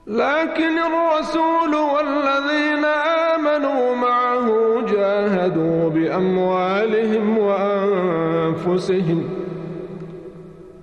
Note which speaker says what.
Speaker 1: لكن الرسول والذين آمنوا معه جاهدوا بأموالهم وأنفسهم